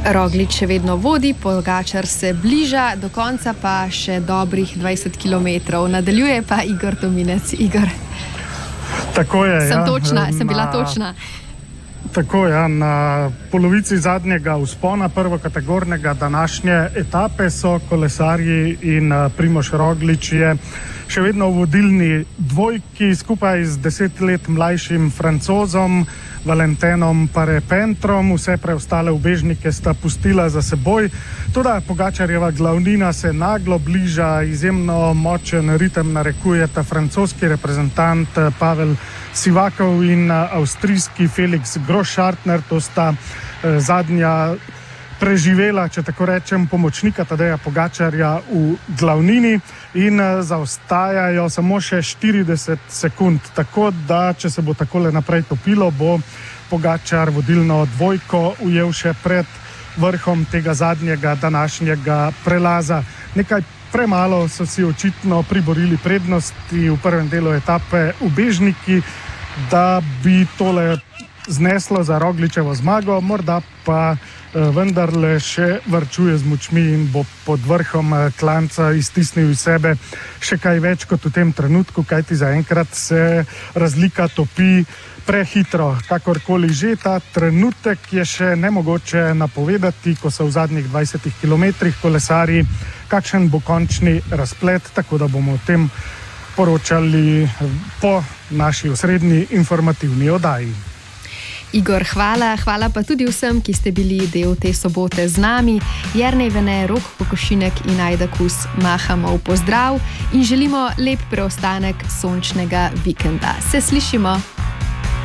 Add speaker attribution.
Speaker 1: Roglič še vedno vodi, Pogačar se bliža, do konca pa še dobrih 20 km. Nadaljuje pa Igor Tominec. Igor.
Speaker 2: Tako je.
Speaker 1: Sem bila točna.
Speaker 2: Tako je, na polovici zadnjega vzpona prvokategornega današnje etape so kolesarji in Primož Roglič je še vedno v vodilni dvojki skupaj z 10 let mlajšim Francozom Valentinom Parepentrom. Vse preostale ubežnike sta pustila za seboj. Toda Pogačarjeva glavnina se naglo bliža, izjemno močen ritem narekujeta francoski reprezentant Pavel Sivakov in avstrijski Felix Großschartner. To sta zadnja preživela, če tako rečem, pomočnika Tadeja Pogačarja v glavnini in zaostajajo samo še 40 sekund. Tako da, če se bo takole naprej topilo, bo Pogačar vodilno dvojko ujel še pred vrhom tega zadnjega današnjega prelaza. Nekaj premalo so si očitno priborili prednosti v prvem delu etape ubežniki, da bi tole zneslo za Rogličevo zmago, morda pa vendarle še varčuje z močmi in bo pod vrhom klanca iztisnil iz sebe še kaj več kot v tem trenutku, kajti zaenkrat se razlika topi prehitro. Kakorkoli že, ta trenutek je še nemogoče napovedati, ko so v zadnjih 20 kilometrih kolesarji, kakšen bo končni razplet, tako da bomo o tem poročali po naši osrednji informativni oddaji.
Speaker 1: Igor, hvala pa tudi vsem, ki ste bili del te sobote z nami. Jernej Vene, Rok Kokošinek in Ajda Kus mahamo v pozdrav in želimo lep preostanek sončnega vikenda. Se slišimo!